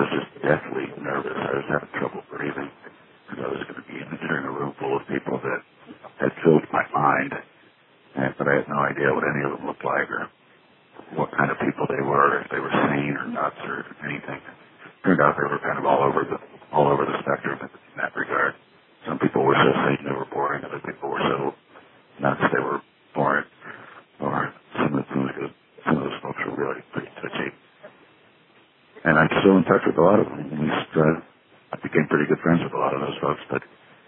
just deathly nervous. I was having trouble breathing because I was going to be entering a room full of people that had filled my mind, but I had no idea what any of them looked like or what kind of people they were, if they were sane or nuts or anything. Turned out they were kind of all over the spectrum in that regard. Some people were so sane they were boring. Other people were so nuts they were boring. Or some of those folks were really pretty touchy. And I'm still in touch with a lot of them. At least I became pretty good friends with a lot of those folks. But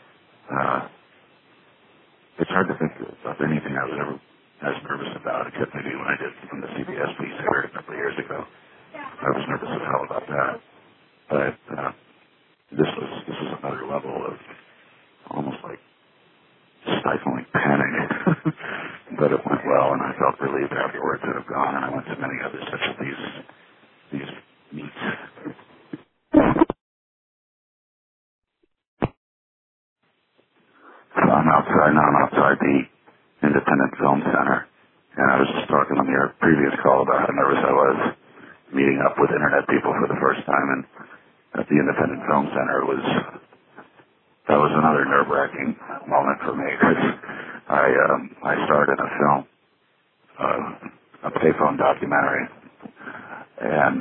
it's hard to think of anything I was ever as nervous about, except maybe when I did from the CBS piece I heard a couple of years ago. I was nervous as hell about that. But this was another level of almost like stifling panic. But it went well, and I felt relieved afterwards that it had gone, and I went to many others such as these meets. So I'm outside the Independent Film Center, and I was just talking on your previous call about how nervous I was meeting up with internet people for the first time, and at the Independent Film Center that was another nerve-wracking moment for me, because I starred in a film, a payphone documentary, and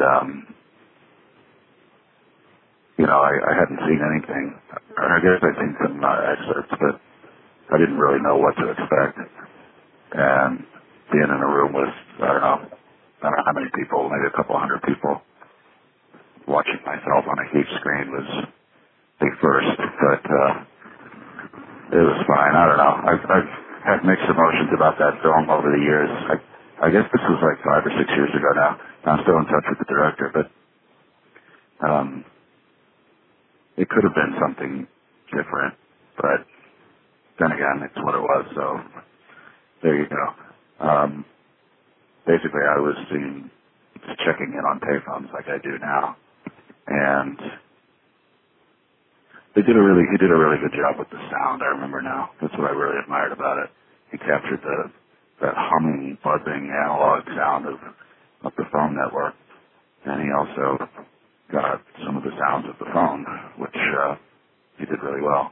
I hadn't seen anything. I guess I'd seen some excerpts, but I didn't really know what to expect. And being in a room with, I don't know how many people, maybe a couple hundred people, watching myself on a huge screen was big first, but it was fine. I don't know. I've had mixed emotions about that film over the years. I guess this was like 5 or 6 years ago now. I'm still in touch with the director, but it could have been something different. But then again, it's what it was. So there you go. Basically, I was checking in on payphones like I do now, and he did a really good job with the sound. I remember now. That's what I really admired about it. He captured that humming, buzzing analog sound of the phone network, and he also got some of the sounds of the phone, which he did really well.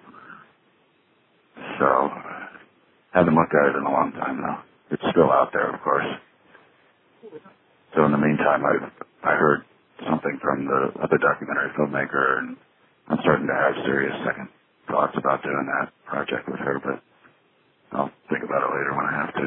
So haven't looked at it in a long time though. It's still out there, of course. So in the meantime, I heard something from the other documentary filmmaker, and I'm starting to have serious second thoughts about doing that project with her, but I'll think about it later when I have to.